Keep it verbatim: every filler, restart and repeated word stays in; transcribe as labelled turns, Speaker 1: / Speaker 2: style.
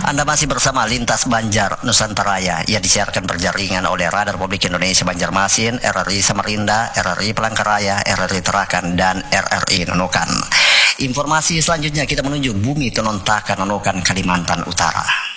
Speaker 1: Anda masih bersama Lintas Banjar Nusantara Raya yang disiarkan berjaringan oleh Radar Republik Indonesia Banjarmasin, R R I Samarinda, R R I Palangkaraya, R R I Tarakan, dan R R I Nunukan. Informasi selanjutnya kita menuju Bumi Tenontaka, Nunukan, Kalimantan Utara.